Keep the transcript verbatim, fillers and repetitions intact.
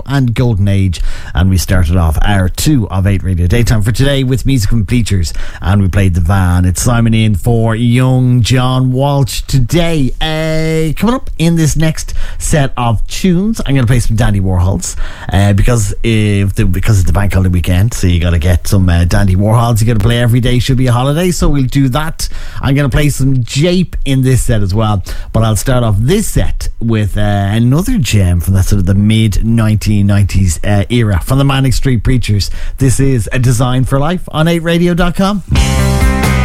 and Golden Age. And we started off hour two of eight Radio Daytime for today with music from Bleachers, and we played The Van. It's Simon in for young John Walsh today. Uh, coming up in this next set of tunes, I'm going to play some Dandy Warhols uh, because if the, because it's the bank holiday weekend, so you got to get some uh, Dandy Warhols. You got to play every day should be a holiday, so we'll do that. I'm going to play some Jape in this set as well, but I'll start off this set with uh, another gem from that sort of the mid nineteen nineties uh, era from the Manic Street Preachers. This is A Design for Life on eight radio dot com.